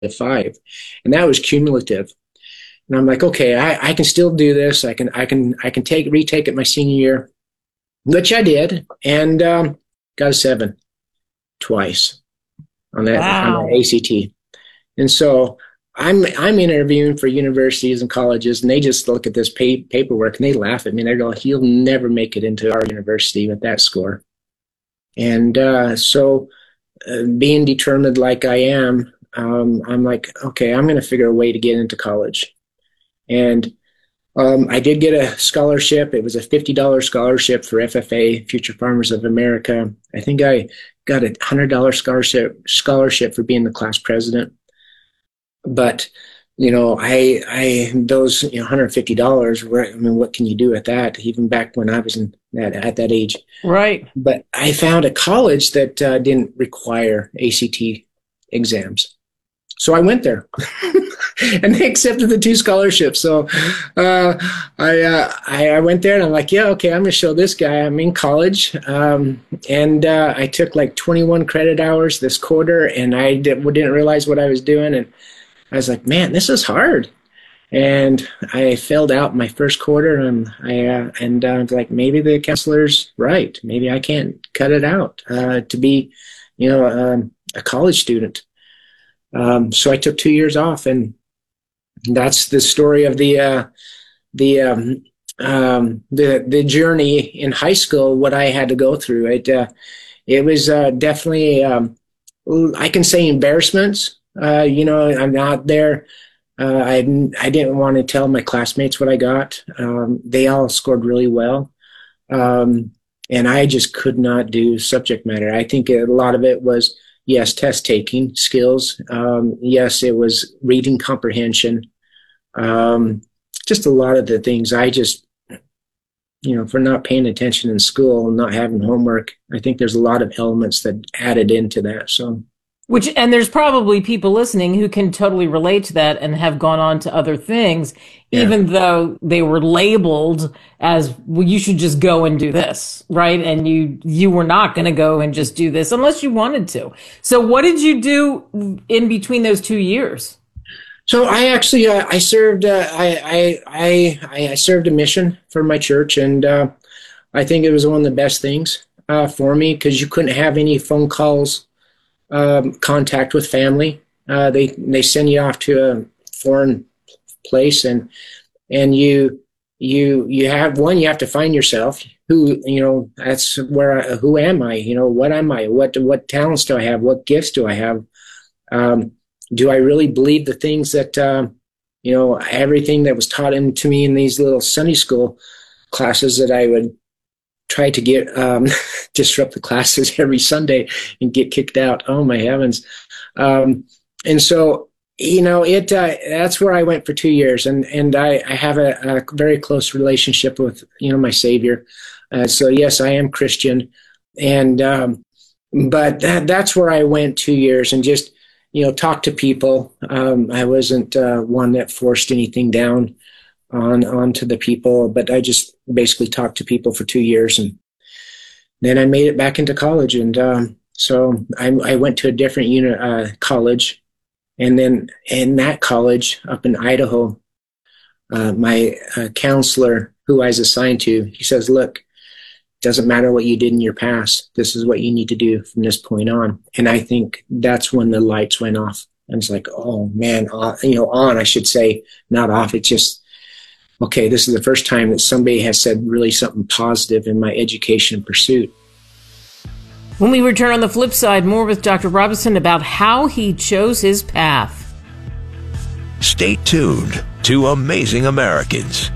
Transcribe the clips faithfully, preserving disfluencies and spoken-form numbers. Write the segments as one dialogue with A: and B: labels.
A: five, and that was cumulative. And I'm like, okay, I, I can still do this. I can, I can, I can take retake it my senior year, which I did, and um, got a seven twice on that,
B: wow.
A: on that A C T. And so I'm I'm interviewing for universities and colleges, and they just look at this pay, paperwork and they laugh at me. They go, "You'll never make it into our university with that score." And uh, so, uh, being determined like I am, um, I'm like, okay, I'm going to figure a way to get into college. And um, I did get a scholarship. It was a fifty dollars scholarship for F F A, Future Farmers of America. I think I got a one hundred dollars scholarship scholarship for being the class president. But, you know, I, I, those, you know, one hundred fifty dollars, I mean, what can you do with that? Even back when I was in that, at that age.
B: Right.
A: But I found a college that uh, didn't require A C T exams. So I went there and they accepted the two scholarships. So uh, I, uh, I, I went there and I'm like, yeah, okay, I'm going to show this guy I'm in college. Um, and uh, I took like twenty-one credit hours this quarter, and I did, didn't realize what I was doing. And I was like, man, this is hard. And I failed out my first quarter, and I uh, and uh, I was like, maybe the counselor's right. Maybe I can't cut it out uh, to be, you know, um, a college student. Um, so I took two years off, and that's the story of the uh, the um, um, the the journey in high school. What I had to go through. It uh, it was uh, definitely um, I can say embarrassments. Uh, you know, I'm not there. Uh, I I didn't want to tell my classmates what I got. Um, they all scored really well, um, and I just could not do subject matter. I think a lot of it was, yes, test taking skills. Um, yes, it was reading comprehension. Um, just a lot of the things I just, you know, for not paying attention in school and not having homework. I think there's a lot of elements that added into that. So.
B: Which, and there's probably people listening who can totally relate to that and have gone on to other things, yeah. even though they were labeled as, well, you should just go and do this, right? And you, you were not going to go and just do this unless you wanted to. So what did you do in between those two years?
A: So I actually, uh, I served, uh, I, I, I, I served a mission for my church, and uh, I think it was one of the best things uh, for me, because you couldn't have any phone calls, Um, contact with family. Uh, they they send you off to a foreign place, and and you you you have one. You have to find yourself. Who you know? That's where. I, who am I? You know, what am I? What what talents do I have? What gifts do I have? Um, do I really believe the things that uh, you know? Everything that was taught in, to me in these little Sunday school classes that I would try to get um, disrupt the classes every Sunday and get kicked out. Oh my heavens! Um, and so you know it. Uh, that's where I went for two years, and and I, I have a, a very close relationship with you know my Savior. Uh, so yes, I am Christian, and um, but that that's where I went two years and just you know talk to people. Um, I wasn't uh, one that forced anything down on onto the people, but I just basically talked to people for two years, and then I made it back into college. And um, so I, I went to a different uni- uh, college, and then in that college up in Idaho, uh, my uh, counselor, who I was assigned to, he says, "Look, doesn't matter what you did in your past. This is what you need to do from this point on." And I think that's when the lights went off. I was like, "Oh man, uh, you know, on." I should say, not off. It's just, okay, this is the first time that somebody has said really something positive in my education pursuit.
B: When we return on the flip side, more with Doctor Robison about how he chose his path.
C: Stay tuned to Amazing Americans.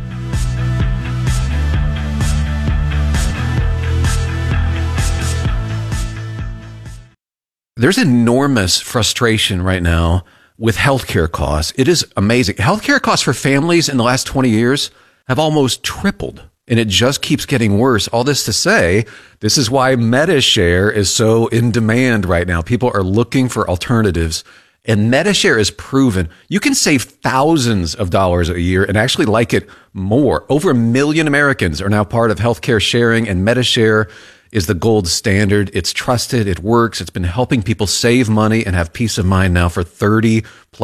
D: There's enormous frustration right now with healthcare costs. It is amazing. Healthcare costs for families in the last twenty years have almost tripled, and it just keeps getting worse. All this to say, this is why Medi-Share is so in demand right now. People are looking for alternatives, and Medi-Share is proven. You can save thousands of dollars a year and actually like it more. Over a million Americans are now part of healthcare sharing, and Medi-Share is the gold standard. It's trusted. It works. It's been helping people save money and have peace of mind now for thirty plus